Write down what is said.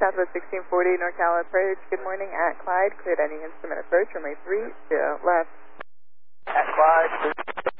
Southwest 1640, NorCal approach. Good morning at Clyde. Cleared any instrument approach. Runway 3 to left. At Clyde.